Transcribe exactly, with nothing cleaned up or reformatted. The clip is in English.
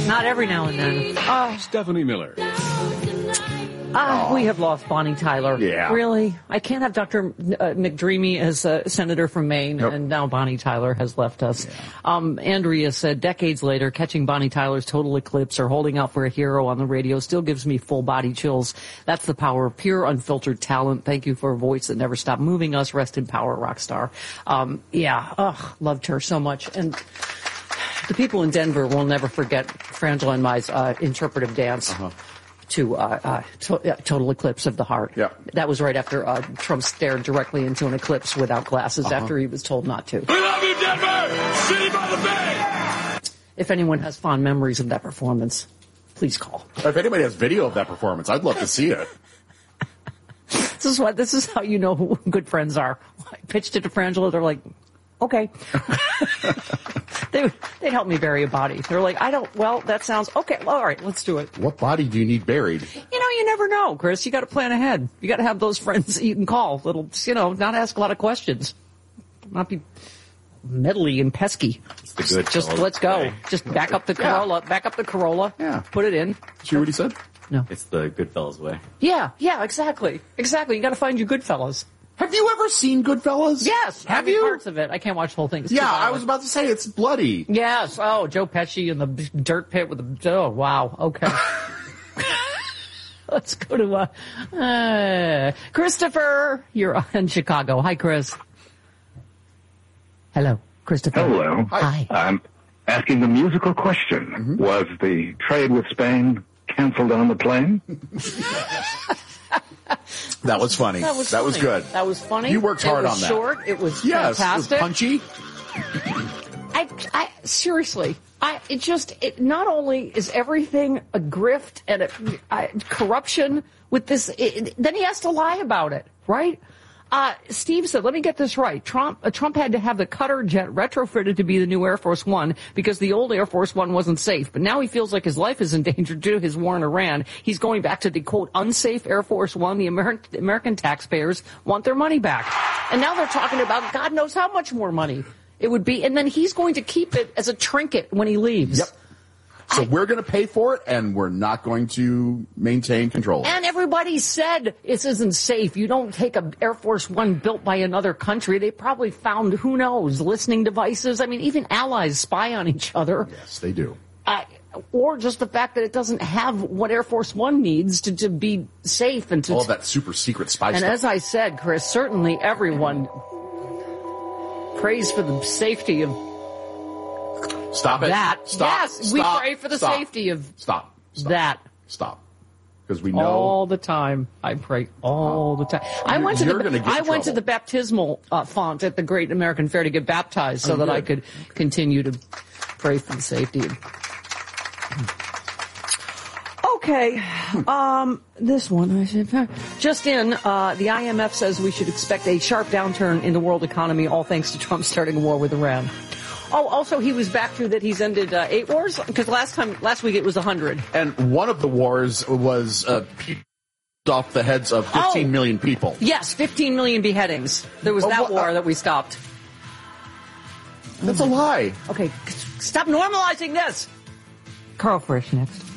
Not every now and then. Oh. Stephanie Miller. Ah, oh. We have lost Bonnie Tyler. Yeah. Really? I can't have Doctor Uh, McDreamy as a senator from Maine, nope. And now Bonnie Tyler has left us. Yeah. Um, Andrea said, decades later, catching Bonnie Tyler's total eclipse or holding out for a hero on the radio still gives me full body chills. That's the power of pure, unfiltered talent. Thank you for a voice that never stopped moving us. Rest in power, rock star. Um, yeah, ugh, loved her so much. And the people in Denver will never forget Frangela and my uh, interpretive dance. Uh-huh. To, uh, uh, to, uh, total eclipse of the heart. Yeah. That was right after uh, Trump stared directly into an eclipse without glasses uh-huh. after he was told not to. We love you, Denver! City by the Bay! If anyone has fond memories of that performance, please call. If anybody has video of that performance, I'd love to see it. This is what. This is how you know who good friends are. I pitched it to Frangela. They're like, okay. They, they'd help me bury a body. They're like, I don't, well, that sounds, okay, all right, let's do it. What body do you need buried? You know, you never know, Chris. You got to plan ahead. You got to have those friends that you can call. Little, you know, not ask a lot of questions. Not be meddly and pesky. It's the good Just, just let's go. Way. Just back up the Corolla, yeah. back up the Corolla. Yeah. Put it in. Did you hear what he said? No. It's the Goodfellas way. Yeah, yeah, exactly. Exactly. You got to find your Goodfellas. Have you ever seen Goodfellas? Yes. Have I mean, you? Parts of it. I can't watch the whole thing. It's yeah, I was about to say it's bloody. Yes. Oh, Joe Pesci in the dirt pit with the. Oh, wow. Okay. Let's go to uh, uh, Christopher. You're in Chicago. Hi, Chris. Hello, Christopher. Hello. Hi. I'm asking the musical question: mm-hmm. Was the trade with Spain canceled on the plane? That was funny. That was, that funny. was good. That was funny. You worked hard it was on short. that. It was yes, fantastic. It was punchy. I, I seriously, I it just it not only is everything a grift and a, I, corruption with this, it, then he has to lie about it, right? Uh, Steve said, let me get this right. Trump, uh, Trump had to have the Cutter jet retrofitted to be the new Air Force One because the old Air Force One wasn't safe. But now he feels like his life is in danger due to his war in Iran. He's going back to the, quote, unsafe Air Force One. The American, the American taxpayers want their money back. And now they're talking about God knows how much more money it would be. And then he's going to keep it as a trinket when he leaves. Yep. So I, we're going to pay for it, and we're not going to maintain control. And everybody said this isn't safe. You don't take an Air Force One built by another country. They probably found, who knows, listening devices. I mean, even allies spy on each other. Yes, they do. Uh, or just the fact that it doesn't have what Air Force One needs to, to be safe. and to All of that super secret spy and stuff. And as I said, Chris, certainly everyone prays for the safety of Stop it. That. Stop. Yes, Stop. we pray for the Stop. safety of Stop. Stop. that. Stop. Because we know all the time. I pray all the time. I You're, went to you're the gonna get I in went to trouble. the baptismal uh, font at the Great American Fair to get baptized so Oh, that good. I could continue to pray for the safety. Okay, um, this one I said just in. Uh, the I M F says we should expect a sharp downturn in the world economy, all thanks to Trump starting a war with Iran. Oh, also, he was back through that he's ended uh, eight wars? Because last time, last week it was a hundred. And one of the wars was uh, off the heads of fifteen oh, million people. Yes, fifteen million beheadings. There was Oh, that wh- war uh, that we stopped. That's a lie. Okay, stop normalizing this. Carl Frisch next.